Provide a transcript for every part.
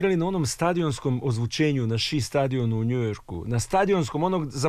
igrali na onom stadionskom ozvučenju na Shea stadionu u New Yorku. Na stadionskom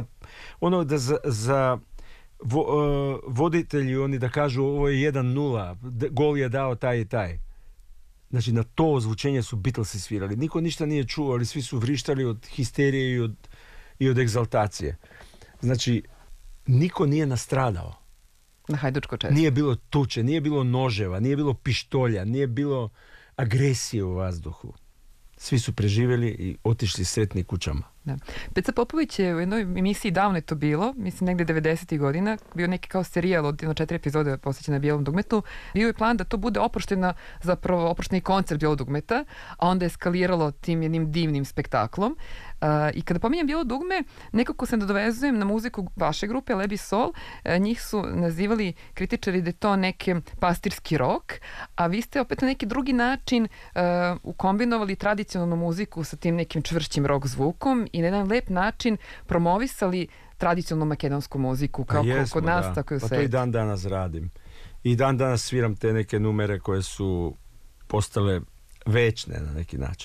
za voditelji oni da kažu ovo je 1-0, gol je dao taj i taj. Znači na to ozvučenje su Beatlesi svirali. Niko ništa nije čuo, ali svi su vrištali od histerije i od egzaltacije. Znači, niko nije nastradao. Na Hajdučko često. Nije bilo tuče, nije bilo noževa, nije bilo pištolja, nije bilo agresije u vazduhu. Svi su preživjeli i otišli sretni kućama. Da. Peca Popović je u jednoj emisiji, davno je to bilo, mislim negdje 90. godina, bio neki kao serijal od 4 epizode posvećena Bijelom dugmetu. Bio je plan da to bude oprošteni koncert Bijelog dugmeta, a onda je eskaliralo tim jednim divnim spektaklom. I kada pominjem Bijelo dugme, nekako se nadovezujem na muziku vaše grupe Lebi Sol. Njih su nazivali kritičari da je to neki pastirski rock, a vi ste opet na neki drugi način ukombinovali tradicionalnu muziku sa tim nekim čvršćim rock zvukom i na jedan lep način promovisali tradicionalnu makedonsku muziku kao kod nas, tako i u svijetu. Pa to i dan danas radim. I dan danas sviram te neke numere koje su postale večne na neki način.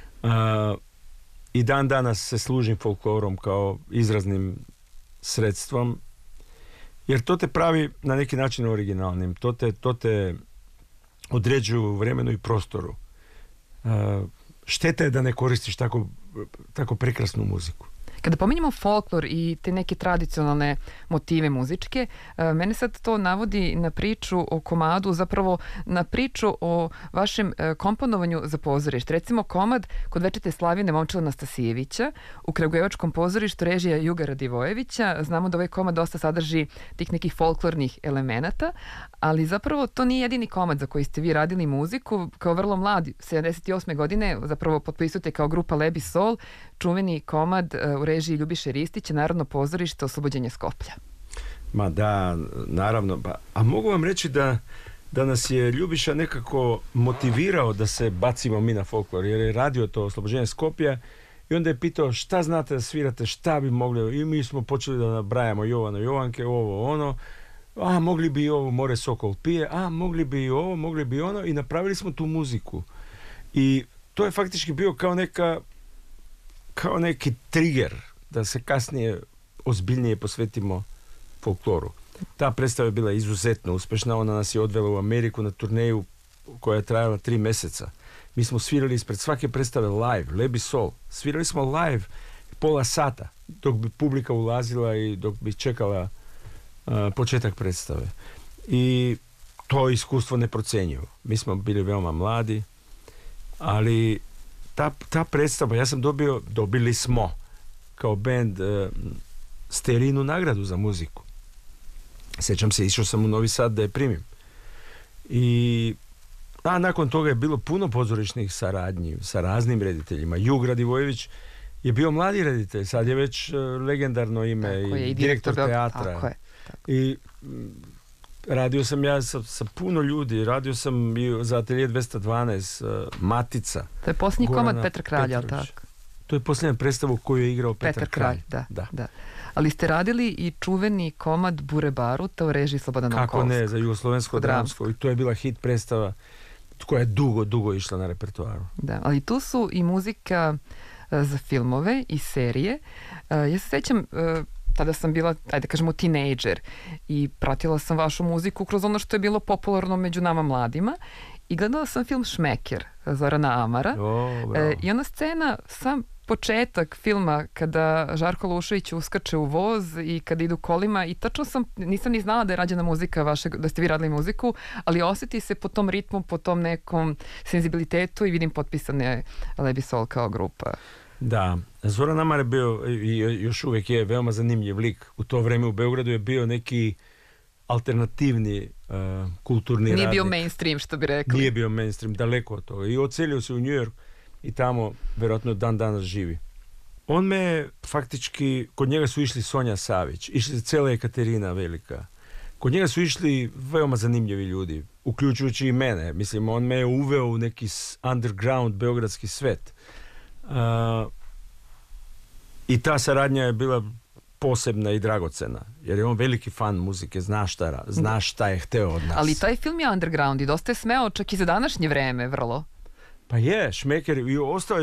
I dan danas se služim folklorom kao izraznim sredstvom, jer to te pravi na neki način originalnim. To te određuje u vremenu i prostoru. Šteta je da ne koristiš tako prekrasnu muziku. Kada pominjamo folklor i te neke tradicionalne motive muzičke, mene sad to navodi na priču o komadu, zapravo na priču o vašem komponovanju za pozorište. Recimo komad Kod večite Slavine Momčila Nastasijevića u Kragujevačkom pozorištu, režija Juga Radivojevića. Znamo da ovaj komad dosta sadrži tih nekih folklornih elemenata, ali zapravo to nije jedini komad za koji ste vi radili muziku. Kao vrlo mlad, 78. godine, zapravo potpisujete kao grupa Lebi Sol, čuveni komad u režiji Ljubiše Ristića, Narodno pozorište Oslobođenje Skoplja. Ma da, naravno. A mogu vam reći da nas je Ljubiša nekako motivirao da se bacimo mi na folklor, jer je radio to Oslobođenje Skoplja i onda je pitao šta znate da svirate, šta bi mogli, i mi smo počeli da nabrajamo Jovana Jovanke, ovo, ono, mogli bi i ovo More Sokol pije, mogli bi i ovo, mogli bi ono, i napravili smo tu muziku. I to je faktički bio kao neki trigger da se kasnije ozbiljnije posvetimo folkloru. Ta predstava je bila izuzetno uspješna, ona nas je odvela u Ameriku na turneju koja je trajala 3 mjeseca. Mi smo svirali ispred svake predstave live, Lebi Sol. Svirali smo live pola sata dok bi publika ulazila i dok bi čekala početak predstave. I to iskustvo neprocjenjivo. Mi smo bili veoma mladi, ali ta predstava, ja sam dobili smo kao band Sterijinu nagradu za muziku. Sjećam se, išao sam u Novi Sad da je primim. I nakon toga je bilo puno pozorišnih saradnji sa raznim rediteljima. Jug Radivojević je bio mladi reditelj, sad je već legendarno ime i direktor teatra. Tako je. I radio sam ja sa puno ljudi, radio sam i za Atelje 212, Matica. To je posljednji komad Petar Kralj, ali tako? To je posljednja predstava koju je igrao Petar Kralj. Da. Ali ste radili i čuveni komad Bure Baruta u režiji Slobodana Novkovskog. Kako ne, za Jugoslovensko dramsko. I to je bila hit predstava koja je dugo išla na repertoaru. Da, ali tu su i muzika za filmove i serije. Ja se sjećam, tada sam bila, ajde kažemo, tinejdžer i pratila sam vašu muziku kroz ono što je bilo popularno među nama mladima i gledala sam film Šmeker Zorana Amara. I ona scena, sam početak filma kada Žarko Lušević uskače u voz i kada idu kolima, i tačno nisam ni znala da je rađena muzika da ste vi radili muziku, ali osjeti se po tom ritmu, po tom nekom senzibilitetu i vidim potpisane Lebi Sol kao grupa. Da, Zoran Amar je bio i još uvijek je veoma zanimljiv lik. U to vrijeme u Beogradu je bio neki alternativni kulturni radnik. Nije bio mainstream, što bi rekli. Nije bio mainstream, daleko od toga. I odselio se u New York i tamo vjerojatno dan danas živi. On me faktički, kod njega su išli Sonja Savić, išli cijela Ekaterina Velika. Kod njega su išli veoma zanimljivi ljudi, uključujući i mene. Mislim, on me je uveo u neki underground beogradski svet. I ta saradnja je bila posebna i dragocena, jer je on veliki fan muzike, zna šta je hteo od nas. Ali taj film je underground i dosta je smeo čak i za današnje vreme, vrlo. Pa je, Šmeker i ostao